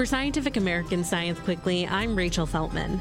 For Scientific American Science Quickly, I'm Rachel Feltman.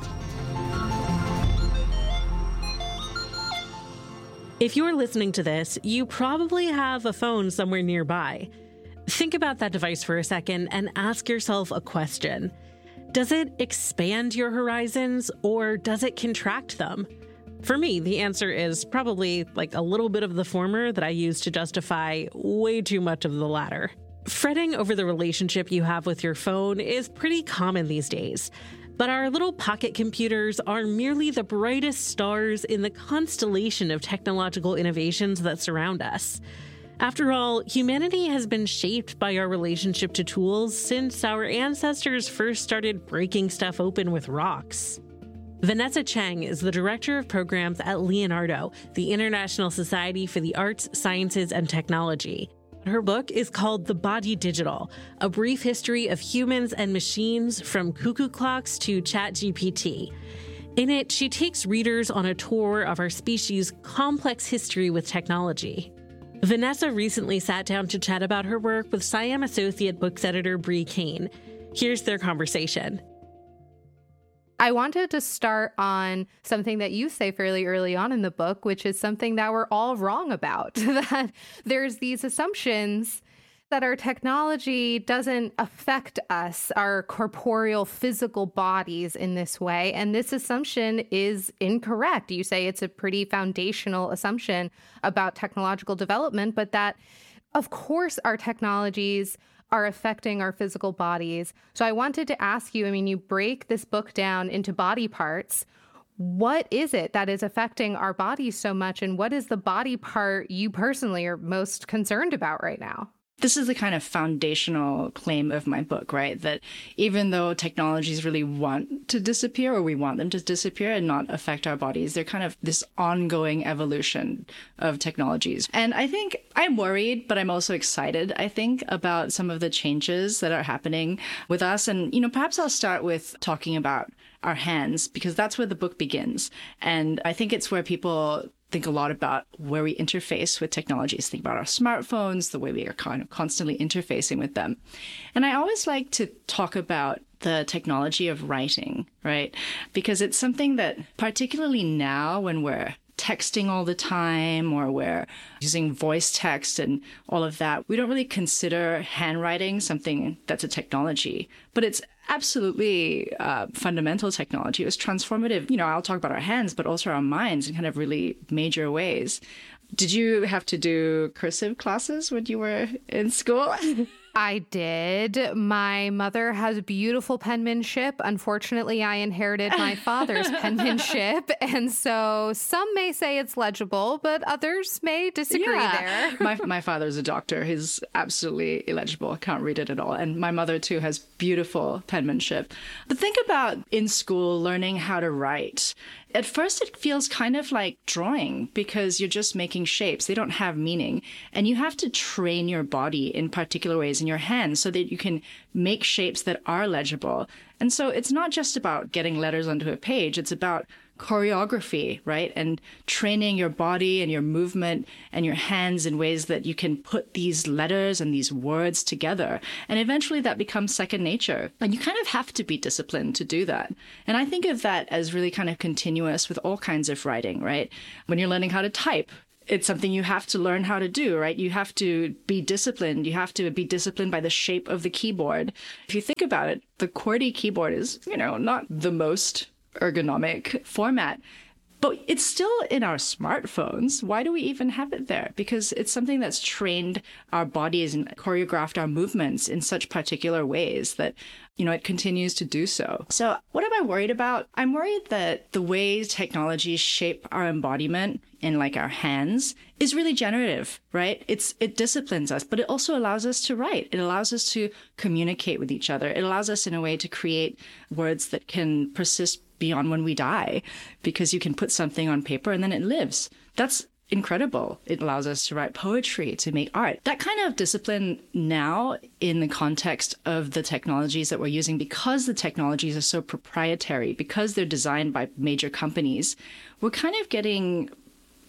If you're listening to this, you probably have a phone somewhere nearby. Think about that device for a second and ask yourself a question. Does it expand your horizons or does it contract them? For me, the answer is probably like a little bit of the former that I use to justify way too much of the latter. Fretting over the relationship you have with your phone is pretty common these days. But our little pocket computers are merely the brightest stars in the constellation of technological innovations that surround us. After all, humanity has been shaped by our relationship to tools since our ancestors first started breaking stuff open with rocks. Vanessa Cheng is the director of programs at Leonardo, the International Society for the Arts, Sciences, and Technology. Her book is called The Body Digital, a brief history of humans and machines from cuckoo clocks to ChatGPT. In it, she takes readers on a tour of our species' complex history with technology. Vanessa recently sat down to chat about her work with SciAm Associate Books editor Bree Kane. Here's their conversation. I wanted to start on something that you say fairly early on in the book, which is something that we're all wrong about, that there's these assumptions that our technology doesn't affect us, our corporeal physical bodies in this way. And this assumption is incorrect. You say it's a pretty foundational assumption about technological development, but that, of course, our technologies are affecting our physical bodies. So I wanted to ask you, you break this book down into body parts. What is it that is affecting our bodies so much? And what is the body part you personally are most concerned about right now? This is the kind of foundational claim of my book, right? That even though technologies really want to disappear, or we want them to disappear and not affect our bodies, they're kind of this ongoing evolution of technologies. And I think I'm worried, but I'm also excited, I think, about some of the changes that are happening with us. And, perhaps I'll start with talking about our hands, because that's where the book begins. And I think it's where people think a lot about where we interface with technologies, think about our smartphones, the way we are kind of constantly interfacing with them. And I always like to talk about the technology of writing, right? Because it's something that, particularly now when we're texting all the time or we're using voice text and all of that, we don't really consider handwriting something that's a technology, but it's absolutely fundamental technology. It was transformative. I'll talk about our hands, but also our minds in kind of really major ways. Did you have to do cursive classes when you were in school? I did. My mother has beautiful penmanship. Unfortunately, I inherited my father's penmanship. And so some may say it's legible, but others may disagree there. My father's a doctor. He's absolutely illegible. I can't read it at all. And my mother, too, has beautiful penmanship. But think about in school learning how to write. At first, it feels kind of like drawing because you're just making shapes. They don't have meaning. And you have to train your body in particular ways in your hands so that you can make shapes that are legible. And so it's not just about getting letters onto a page. It's about choreography, right? And training your body and your movement and your hands in ways that you can put these letters and these words together. And eventually that becomes second nature. And you kind of have to be disciplined to do that. And I think of that as really kind of continuous with all kinds of writing, right? When you're learning how to type, it's something you have to learn how to do, right? You have to be disciplined. You have to be disciplined by the shape of the keyboard. If you think about it, the QWERTY keyboard is, not the most ergonomic format, but it's still in our smartphones. Why do we even have it there? Because it's something that's trained our bodies and choreographed our movements in such particular ways that, it continues to do so. So what am I worried about? I'm worried that the way technologies shape our embodiment in our hands is really generative, right? It disciplines us, but it also allows us to write. It allows us to communicate with each other. It allows us in a way to create words that can persist beyond when we die, because you can put something on paper and then it lives. That's incredible. It allows us to write poetry, to make art. That kind of discipline now in the context of the technologies that we're using, because the technologies are so proprietary, because they're designed by major companies, we're kind of getting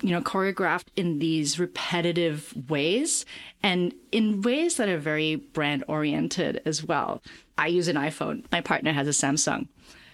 choreographed in these repetitive ways and in ways that are very brand oriented as well. I use an iPhone. My partner has a Samsung.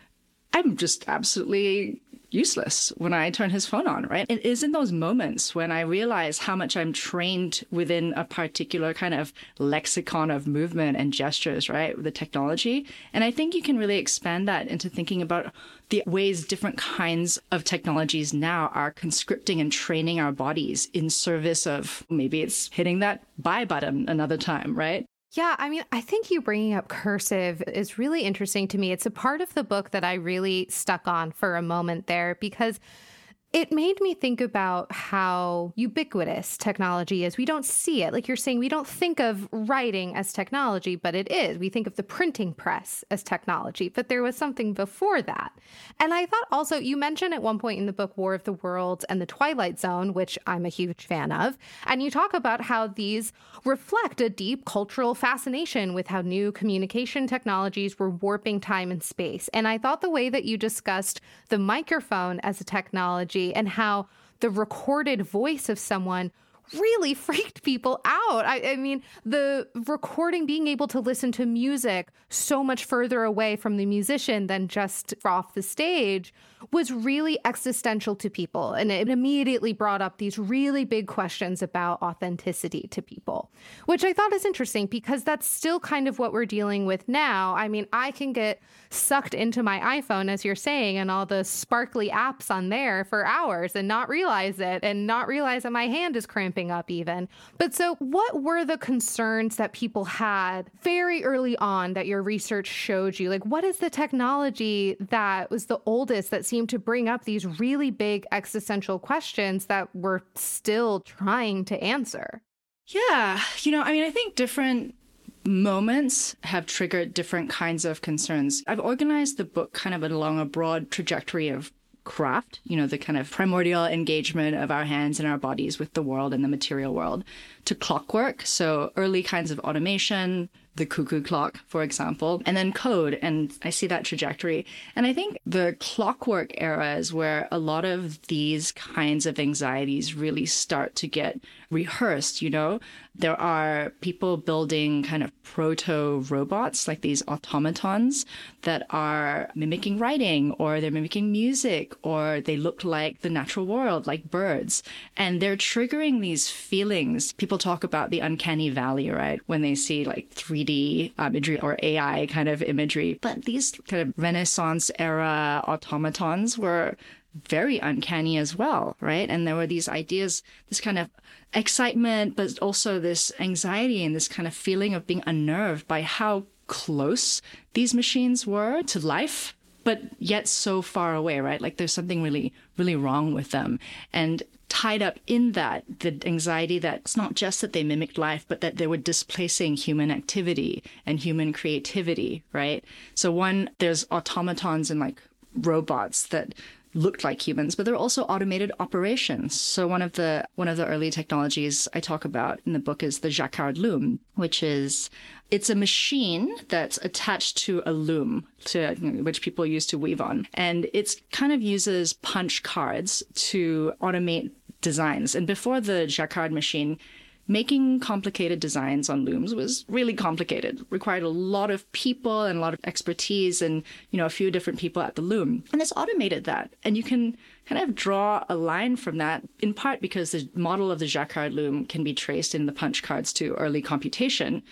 I'm just absolutely useless when I turn his phone on, right? It is in those moments when I realize how much I'm trained within a particular kind of lexicon of movement and gestures, right, with the technology. And I think you can really expand that into thinking about the ways different kinds of technologies now are conscripting and training our bodies in service of maybe it's hitting that buy button another time, right? Yeah, I mean, I think you bringing up cursive is really interesting to me. It's a part of the book that I really stuck on for a moment there because it made me think about how ubiquitous technology is. We don't see it. Like you're saying, we don't think of writing as technology, but it is. We think of the printing press as technology, but there was something before that. And I thought also, you mentioned at one point in the book, War of the Worlds and the Twilight Zone, which I'm a huge fan of. And you talk about how these reflect a deep cultural fascination with how new communication technologies were warping time and space. And I thought the way that you discussed the microphone as a technology and how the recorded voice of someone really freaked people out. I mean, the recording, being able to listen to music so much further away from the musician than just off the stage was really existential to people. And it immediately brought up these really big questions about authenticity to people, which I thought is interesting because that's still kind of what we're dealing with now. I mean, I can get sucked into my iPhone, as you're saying, and all the sparkly apps on there for hours and not realize it and not realize that my hand is cramping up even. But so what were the concerns that people had very early on that your research showed you? Like, what is the technology that was the oldest that seemed to bring up these really big existential questions that we're still trying to answer? Yeah. I think different moments have triggered different kinds of concerns. I've organized the book kind of along a broad trajectory of craft, the kind of primordial engagement of our hands and our bodies with the world and the material world, to clockwork. So early kinds of automation, the cuckoo clock, for example, and then code. And I see that trajectory. And I think the clockwork era is where a lot of these kinds of anxieties really start to get rehearsed. There are people building kind of proto robots, like these automatons that are mimicking writing, or they're mimicking music, or they look like the natural world, like birds. And they're triggering these feelings. People talk about the uncanny valley, right? When they see like 3D imagery or AI kind of imagery. But these kind of Renaissance era automatons were very uncanny as well, right? And there were these ideas, this kind of excitement, but also this anxiety and this kind of feeling of being unnerved by how close these machines were to life, but yet so far away, right? Like there's something really, really wrong with them. And tied up in that, the anxiety that it's not just that they mimicked life, but that they were displacing human activity and human creativity, right? So there's automatons and like robots that looked like humans, but they're also automated operations. So one of the early technologies I talk about in the book is the Jacquard loom, it's a machine that's attached to a loom, which people use to weave on. And it kind of uses punch cards to automate designs. And before the Jacquard machine, making complicated designs on looms was really complicated, required a lot of people and a lot of expertise and, a few different people at the loom. And it's automated that. And you can kind of draw a line from that, in part because the model of the Jacquard loom can be traced in the punch cards to early computation.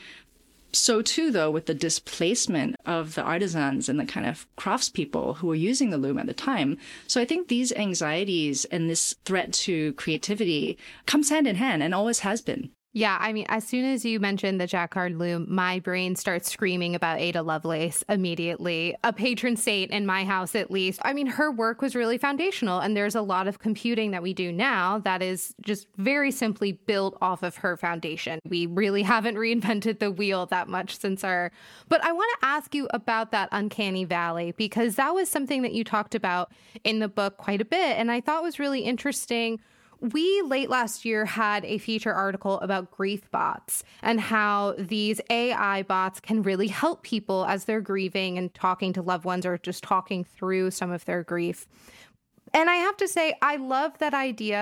So too, though, with the displacement of the artisans and the kind of craftspeople who were using the loom at the time. So I think these anxieties and this threat to creativity comes hand in hand and always has been. Yeah, I mean, as soon as you mentioned the Jacquard loom, my brain starts screaming about Ada Lovelace immediately, a patron saint in my house, at least. I mean, her work was really foundational, and there's a lot of computing that we do now that is just very simply built off of her foundation. We really haven't reinvented the wheel that much since our... But I want to ask you about that uncanny valley, because that was something that you talked about in the book quite a bit, and I thought was really interesting. We late last year had a feature article about grief bots and how these AI bots can really help people as they're grieving and talking to loved ones or just talking through some of their grief. And I have to say, I love that idea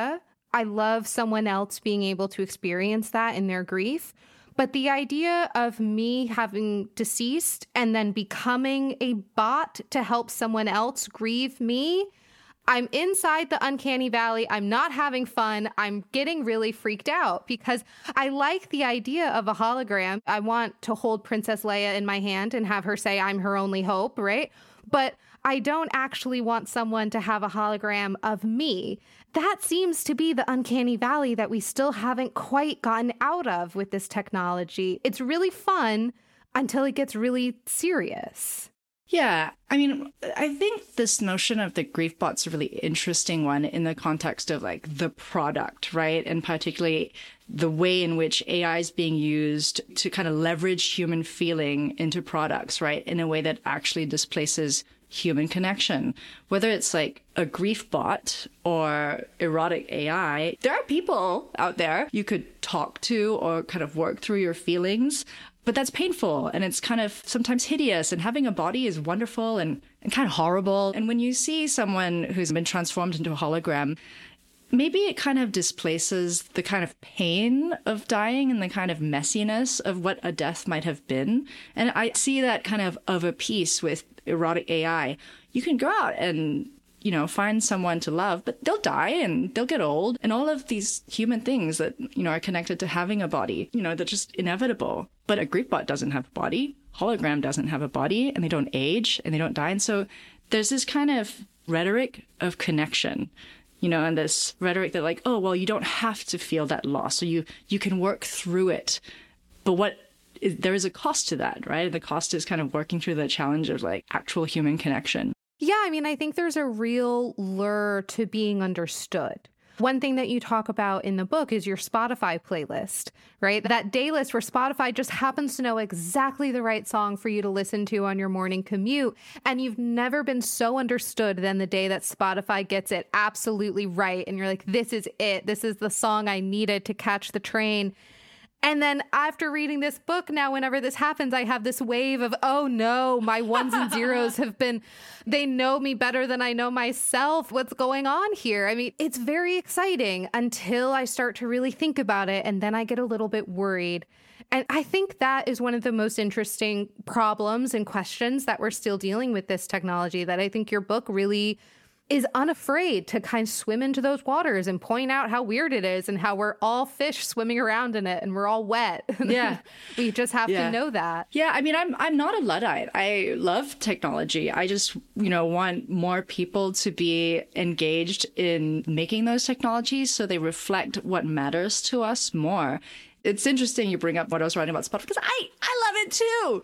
I love someone else being able to experience that in their grief. But the idea of me having deceased and then becoming a bot to help someone else grieve me, I'm inside the uncanny valley. I'm not having fun. I'm getting really freaked out because I like the idea of a hologram. I want to hold Princess Leia in my hand and have her say, I'm her only hope, right? But I don't actually want someone to have a hologram of me. That seems to be the uncanny valley that we still haven't quite gotten out of with this technology. It's really fun until it gets really serious. Yeah, I mean, I think this notion of the grief bot's a really interesting one in the context of like the product, right? And particularly the way in which AI is being used to kind of leverage human feeling into products, right? In a way that actually displaces human connection. Whether it's like a grief bot or erotic AI, there are people out there you could talk to or kind of work through your feelings. But that's painful and it's kind of sometimes hideous, and having a body is wonderful and kind of horrible. And when you see someone who's been transformed into a hologram, maybe it kind of displaces the kind of pain of dying and the kind of messiness of what a death might have been. And I see that kind of a piece with erotic AI. You can go out and find someone to love, but they'll die and they'll get old. And all of these human things that, are connected to having a body, they're just inevitable. But a grief bot doesn't have a body. Hologram doesn't have a body, and they don't age and they don't die. And so there's this kind of rhetoric of connection, and this rhetoric that like, oh, well, you don't have to feel that loss, so you can work through it. But there is a cost to that, right? The cost is kind of working through the challenge of like actual human connection. Yeah, I mean, I think there's a real lure to being understood. One thing that you talk about in the book is your Spotify playlist, right? That day list where Spotify just happens to know exactly the right song for you to listen to on your morning commute. And you've never been so understood than the day that Spotify gets it absolutely right. And you're like, this is it. This is the song I needed to catch the train. And then after reading this book, now whenever this happens, I have this wave of, oh no, my ones and zeros they know me better than I know myself. What's going on here? I mean, it's very exciting until I start to really think about it. And then I get a little bit worried. And I think that is one of the most interesting problems and questions that we're still dealing with this technology, that I think your book really is unafraid to kind of swim into those waters and point out how weird it is and how we're all fish swimming around in it and we're all wet. Yeah. We just have to know that. Yeah. I mean, I'm not a Luddite. I love technology. I just, want more people to be engaged in making those technologies so they reflect what matters to us more. It's interesting you bring up what I was writing about Spotify, because I love it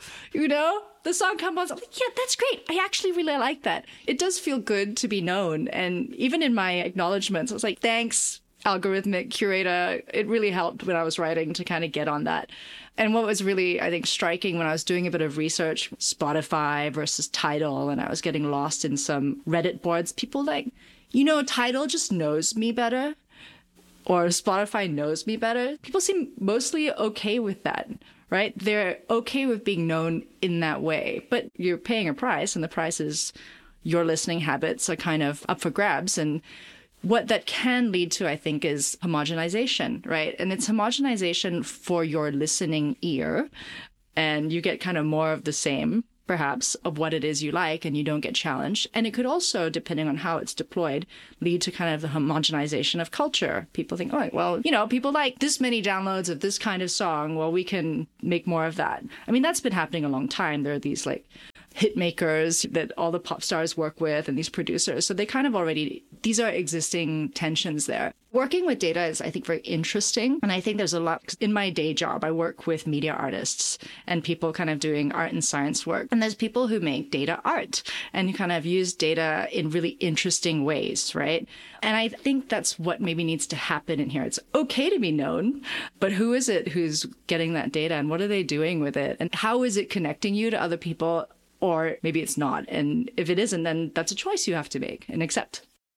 too, The song comes on, I'm like, yeah, that's great. I actually really like that. It does feel good to be known. And even in my acknowledgements, I was like, thanks, algorithmic curator. It really helped when I was writing to kind of get on that. And what was really, I think, striking when I was doing a bit of research, Spotify versus Tidal, and I was getting lost in some Reddit boards, people like, Tidal just knows me better, or Spotify knows me better. People seem mostly okay with that. Right? They're okay with being known in that way, but you're paying a price, and the price is your listening habits are kind of up for grabs. And what that can lead to, I think, is homogenization, right? And it's homogenization for your listening ear, and you get kind of more of the same, perhaps, of what it is you like, and you don't get challenged. And it could also, depending on how it's deployed, lead to kind of the homogenization of culture. People think, oh, well, people like this many downloads of this kind of song. Well, we can make more of that. I mean, that's been happening a long time. There are these like hit makers that all the pop stars work with and these producers. So they kind of already, these are existing tensions there. Working with data is, I think, very interesting. And I think there's a lot, in my day job, I work with media artists and people kind of doing art and science work. And there's people who make data art and who kind of use data in really interesting ways, right? And I think that's what maybe needs to happen in here. It's okay to be known, but who is it who's getting that data and what are they doing with it? And how is it connecting you to other people? Or maybe it's not. And if it isn't, then that's a choice you have to make and accept.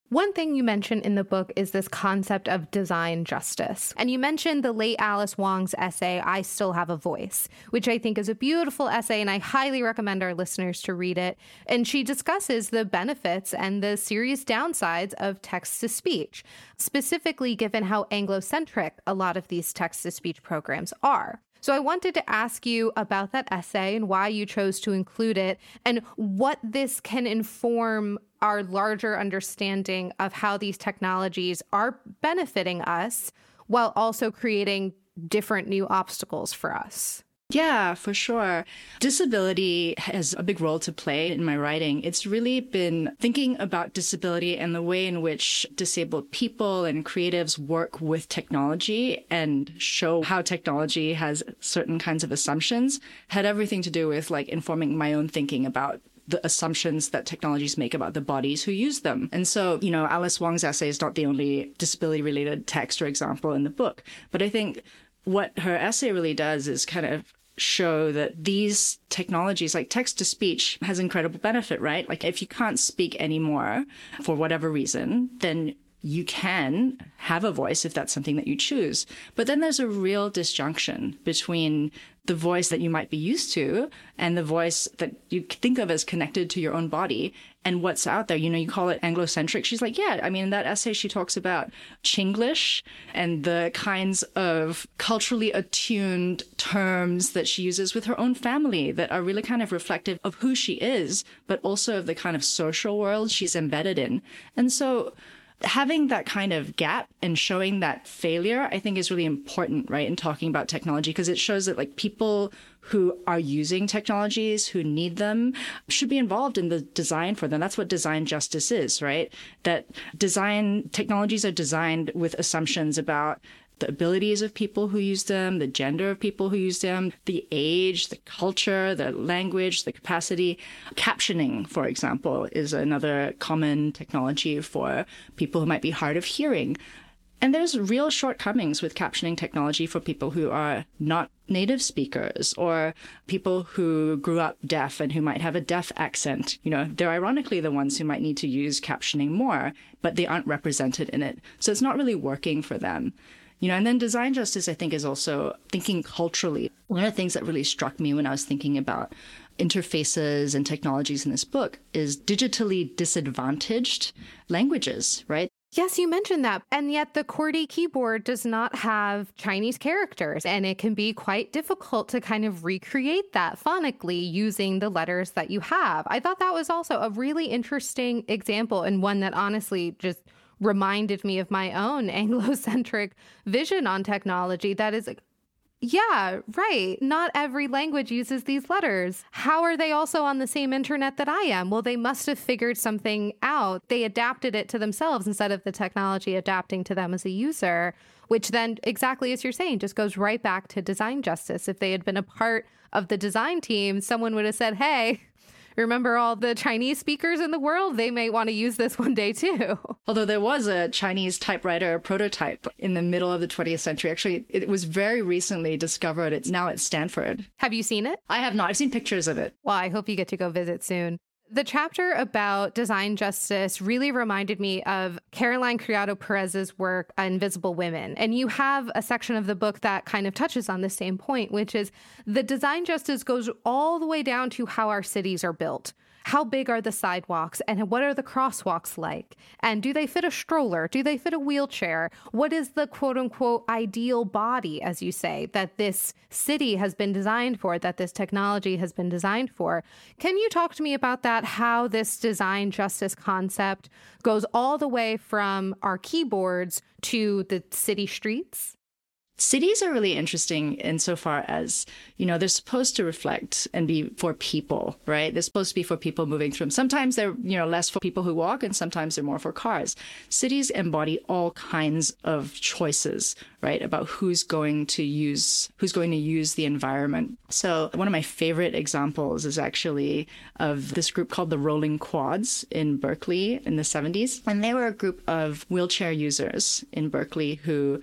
One thing you mentioned in the book is this concept of design justice. And you mentioned the late Alice Wong's essay, I Still Have a Voice, which I think is a beautiful essay, and I highly recommend our listeners to read it. And she discusses the benefits and the serious downsides of text-to-speech, specifically given how Anglo-centric a lot of these text-to-speech programs are. So I wanted to ask you about that essay and why you chose to include it and what this can inform our larger understanding of how these technologies are benefiting us while also creating different new obstacles for us. Yeah, for sure. Disability has a big role to play in my writing. It's really been thinking about disability and the way in which disabled people and creatives work with technology and show how technology has certain kinds of assumptions had everything to do with like informing my own thinking about the assumptions that technologies make about the bodies who use them. And so, Alice Wong's essay is not the only disability-related text or example in the book, but I think what her essay really does is kind of show that these technologies like text-to-speech has incredible benefit, right? Like if you can't speak anymore for whatever reason, then you can have a voice if that's something that you choose. But then there's a real disjunction between the voice that you might be used to and the voice that you think of as connected to your own body and what's out there. You call it Anglo-centric. She's like, yeah, I mean, in that essay, she talks about Chinglish and the kinds of culturally attuned terms that she uses with her own family that are really kind of reflective of who she is, but also of the kind of social world she's embedded in. And so having that kind of gap and showing that failure, I think is really important, right, in talking about technology, because it shows that like people who are using technologies, who need them, should be involved in the design for them. That's what design justice is, right? That design technologies are designed with assumptions about the abilities of people who use them, the gender of people who use them, the age, the culture, the language, the capacity. Captioning, for example, is another common technology for people who might be hard of hearing. And there's real shortcomings with captioning technology for people who are not native speakers or people who grew up deaf and who might have a deaf accent. They're ironically the ones who might need to use captioning more, but they aren't represented in it. So it's not really working for them. And then design justice, I think, is also thinking culturally. One of the things that really struck me when I was thinking about interfaces and technologies in this book is digitally disadvantaged languages, right? Yes, you mentioned that. And yet the QWERTY keyboard does not have Chinese characters, and it can be quite difficult to kind of recreate that phonically using the letters that you have. I thought that was also a really interesting example and one that honestly just reminded me of my own Anglo-centric vision on technology. That is like, yeah, right. Not every language uses these letters. How are they also on the same internet that I am? Well, they must have figured something out. They adapted it to themselves instead of the technology adapting to them as a user, which then, exactly as you're saying, just goes right back to design justice. If they had been a part of the design team, someone would have said, hey, remember all the Chinese speakers in the world? They may want to use this one day too. Although there was a Chinese typewriter prototype in the middle of the 20th century. Actually, it was very recently discovered. It's now at Stanford. Have you seen it? I have not. I've seen pictures of it. Well, I hope you get to go visit soon. The chapter about design justice really reminded me of Caroline Criado Perez's work, Invisible Women. And you have a section of the book that kind of touches on the same point, which is the design justice goes all the way down to how our cities are built. How big are the sidewalks and what are the crosswalks like? And do they fit a stroller? Do they fit a wheelchair? What is the quote unquote ideal body, as you say, that this city has been designed for, that this technology has been designed for? Can you talk to me about that, how this design justice concept goes all the way from our keyboards to the city streets? Cities are really interesting insofar as, they're supposed to reflect and be for people, right? They're supposed to be for people moving through them. Sometimes they're, less for people who walk, and sometimes they're more for cars. Cities embody all kinds of choices, right, about who's going to use the environment. So one of my favorite examples is actually of this group called the Rolling Quads in Berkeley in the 70s. And they were a group of wheelchair users in Berkeley who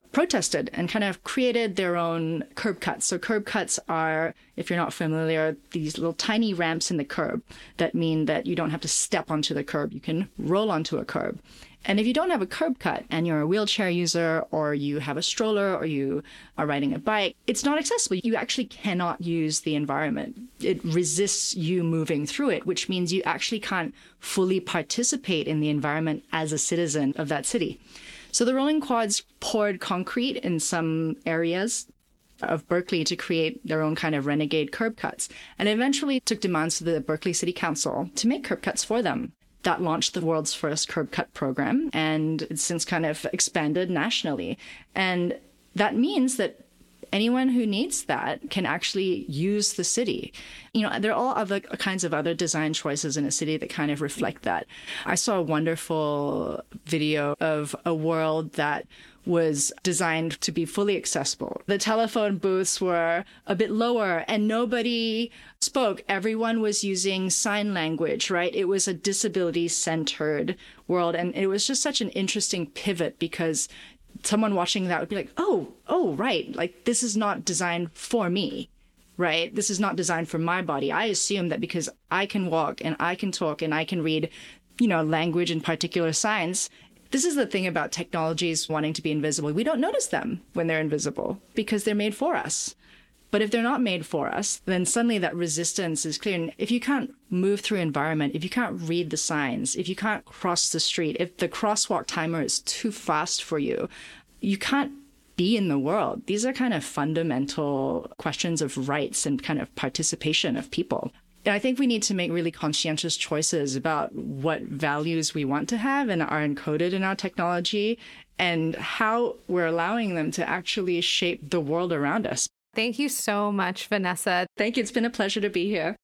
protested and kind of created their own curb cuts. So curb cuts are, if you're not familiar, these little tiny ramps in the curb that mean that you don't have to step onto the curb. You can roll onto a curb. And if you don't have a curb cut and you're a wheelchair user or you have a stroller or you are riding a bike, it's not accessible. You actually cannot use the environment. It resists you moving through it, which means you actually can't fully participate in the environment as a citizen of that city. So the Rolling Quads poured concrete in some areas of Berkeley to create their own kind of renegade curb cuts, and eventually took demands to the Berkeley City Council to make curb cuts for them. That launched the world's first curb cut program, and it's since kind of expanded nationally. And that means that anyone who needs that can actually use the city. You know, there are all other kinds of other design choices in a city that kind of reflect that. I saw a wonderful video of a world that was designed to be fully accessible. The telephone booths were a bit lower and nobody spoke. Everyone was using sign language, right? It was a disability-centered world. And it was just such an interesting pivot because someone watching that would be like, oh, right. Like, this is not designed for me, right? This is not designed for my body. I assume that because I can walk and I can talk and I can read, language and particular signs. This is the thing about technologies wanting to be invisible. We don't notice them when they're invisible because they're made for us. But if they're not made for us, then suddenly that resistance is clear. And if you can't move through environment, if you can't read the signs, if you can't cross the street, if the crosswalk timer is too fast for you, you can't be in the world. These are kind of fundamental questions of rights and kind of participation of people. And I think we need to make really conscientious choices about what values we want to have and are encoded in our technology and how we're allowing them to actually shape the world around us. Thank you so much, Vanessa. Thank you. It's been a pleasure to be here.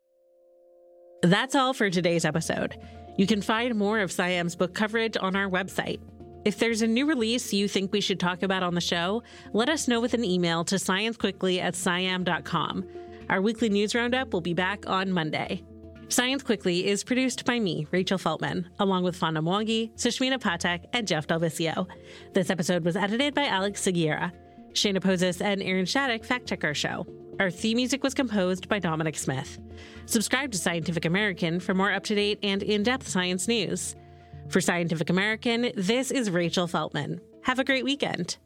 That's all for today's episode. You can find more of SciAm's book coverage on our website. If there's a new release you think we should talk about on the show, let us know with an email to sciencequickly@sciam.com. Our weekly news roundup will be back on Monday. Science Quickly is produced by me, Rachel Feltman, along with Fonda Mwangi, Sushmina Patek, and Jeff Delvicio. This episode was edited by Alex Seguiera. Shayna Pozis and Aaron Shattuck fact-check our show. Our theme music was composed by Dominic Smith. Subscribe to Scientific American for more up-to-date and in-depth science news. For Scientific American, this is Rachel Feltman. Have a great weekend.